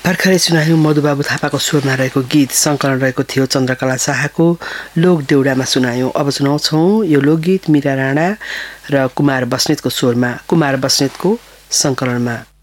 भर्खरै सुनायौं मधुबाबु थापाको स्वरमा रहेको गीत संकलन रहेको थियो चन्द्रकला शाहको लोक देउडामा सुनायौं। अब सुनाउँछौं यो लोकगीत मीरा राणा र कुमार बस्नेतको स्वरमा, कुमार बस्नेतको संकलनमा।